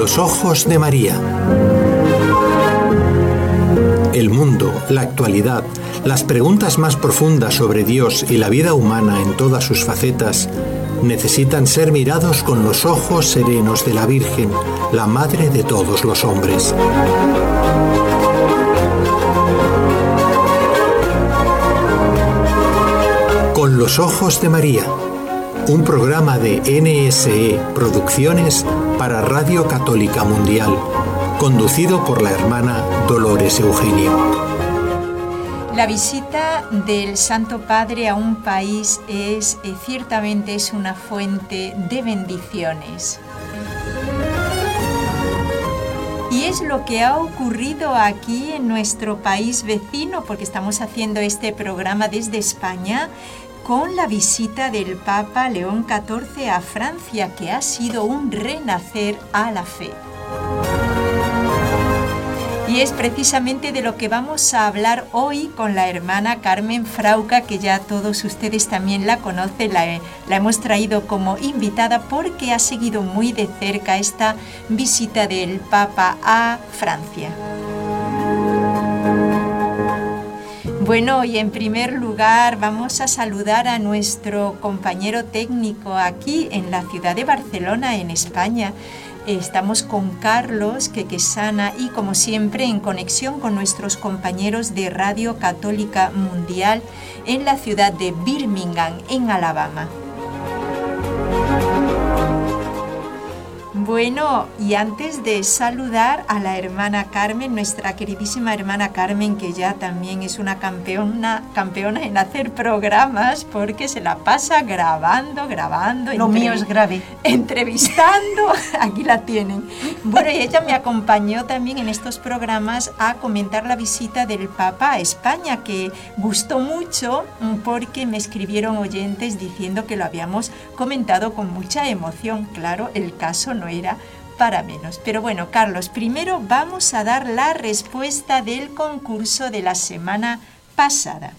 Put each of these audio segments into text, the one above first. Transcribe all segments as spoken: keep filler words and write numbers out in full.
los ojos de María. El mundo, la actualidad, las preguntas más profundas sobre Dios y la vida humana en todas sus facetas necesitan ser mirados con los ojos serenos de la Virgen, la Madre de todos los hombres. Con los ojos de María, un programa de N S E Producciones para Radio Católica Mundial, conducido por la hermana Dolores Eugenio. La visita del Santo Padre a un país es eh, ciertamente es una fuente de bendiciones. Y es lo que ha ocurrido aquí en nuestro país vecino, porque estamos haciendo este programa desde España con la visita del Papa León catorce a Francia, que ha sido un renacer a la fe. Y es precisamente de lo que vamos a hablar hoy con la hermana Carmen Frauca, que ya todos ustedes también la conocen, la, la hemos traído como invitada porque ha seguido muy de cerca esta visita del Papa a Francia. Bueno, y en primer lugar vamos a saludar a nuestro compañero técnico aquí en la ciudad de Barcelona, en España. Estamos con Carlos Quequesana y, como siempre, en conexión con nuestros compañeros de Radio Católica Mundial en la ciudad de Birmingham, en Alabama. Bueno, y antes de saludar a la hermana Carmen, nuestra queridísima hermana Carmen, que ya también es una campeona, campeona en hacer programas, porque se la pasa grabando, grabando. Lo mío es grave. Entrevistando, aquí la tienen. Bueno, y ella me acompañó también en estos programas a comentar la visita del Papa a España, que gustó mucho porque me escribieron oyentes diciendo que lo habíamos comentado con mucha emoción. Claro, el caso no era para menos. Pero bueno, Carlos, primero vamos a dar la respuesta del concurso de la semana pasada.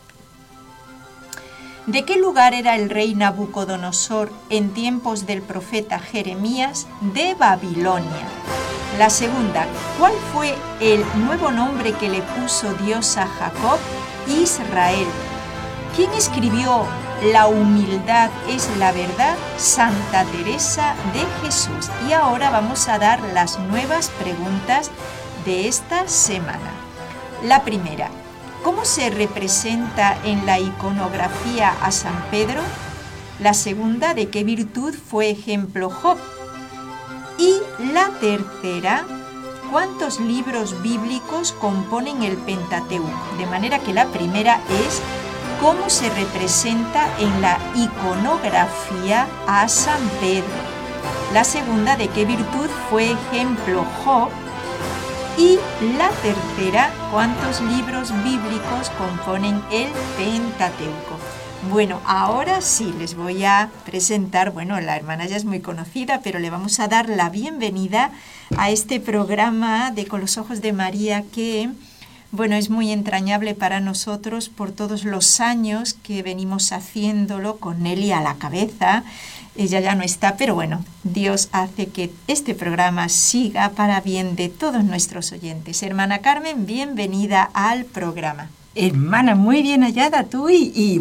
¿De qué lugar era el rey Nabucodonosor en tiempos del profeta Jeremías? De Babilonia. La segunda, ¿cuál fue el nuevo nombre que le puso Dios a Jacob? Israel. ¿Quién escribió La humildad es la verdad? Santa Teresa de Jesús. Y ahora vamos a dar las nuevas preguntas de esta semana. La primera, ¿cómo se representa en la iconografía a San Pedro? La segunda, ¿de qué virtud fue ejemplo Job? Y la tercera, ¿cuántos libros bíblicos componen el Pentateuco? De manera que la primera es ¿cómo se representa en la iconografía a San Pedro? La segunda, ¿de qué virtud fue ejemplo Job? Y la tercera, ¿cuántos libros bíblicos componen el Pentateuco? Bueno, ahora sí les voy a presentar, bueno, la hermana ya es muy conocida, pero le vamos a dar la bienvenida a este programa de Con los Ojos de María que, bueno, es muy entrañable para nosotros por todos los años que venimos haciéndolo con Nelly a la cabeza. Ella ya no está, pero bueno, Dios hace que este programa siga para bien de todos nuestros oyentes. Hermana Carmen, bienvenida al programa. Hermana, muy bien hallada tú y, y